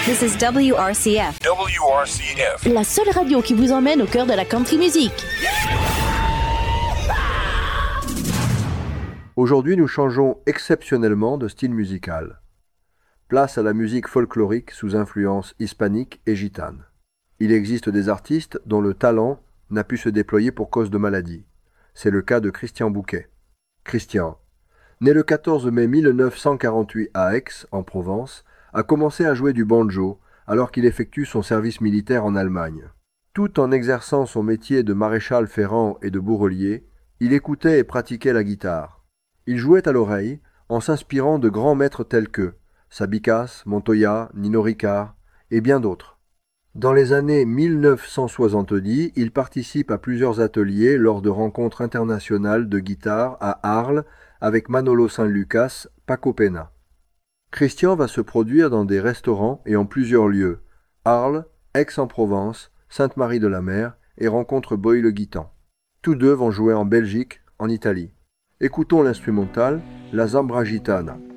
This is WRCF. WRCF. La seule radio qui vous emmène au cœur de la country music. Aujourd'hui, nous changeons exceptionnellement de style musical. Place à la musique folklorique sous influence hispanique et gitane. Il existe des artistes dont le talent n'a pu se déployer pour cause de maladie. C'est le cas de Christian Bouquet. Christian, né le 14 mai 1948 à Aix, en Provence, a commencé à jouer du banjo alors qu'il effectue son service militaire en Allemagne. Tout en exerçant son métier de maréchal ferrant et de bourrelier, il écoutait et pratiquait la guitare. Il jouait à l'oreille en s'inspirant de grands maîtres tels que Sabicas, Montoya, Nino Ricard et bien d'autres. Dans les années 1970, il participe à plusieurs ateliers lors de rencontres internationales de guitare à Arles avec Manolo San Lucas, Paco Pena. Christian va se produire dans des restaurants et en plusieurs lieux, Arles, Aix-en-Provence, Sainte-Marie-de-la-Mer et rencontre Bois-le-Guitan. Tous deux vont jouer en Belgique, en Italie. Écoutons l'instrumental, la Zambra Gitana.